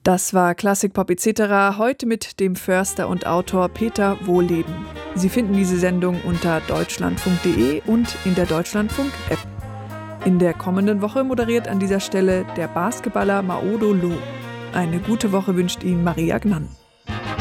Das war Klassik Pop etc. heute mit dem Förster und Autor Peter Wohlleben. Sie finden diese Sendung unter deutschlandfunk.de und in der Deutschlandfunk-App. In der kommenden Woche moderiert an dieser Stelle der Basketballer Maodo Lo. Eine gute Woche wünscht Ihnen Maria Gnann.